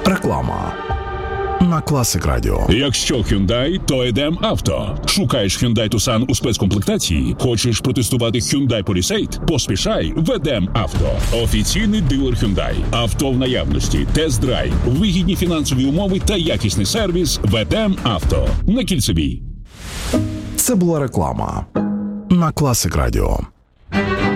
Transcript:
Реклама на Класик Радіо. Якщо Hyundai, то йдем авто. Шукаєш Hyundai Tucson у спецкомплектації? Хочеш протестувати Hyundai Palisade? Поспішай, ведем авто. Офіційний дилер Hyundai. Авто в наявності, тест-драйв, вигідні фінансові умови та якісний сервіс. Ведем авто. На Кільцевій. Це була реклама на Класик Радіо.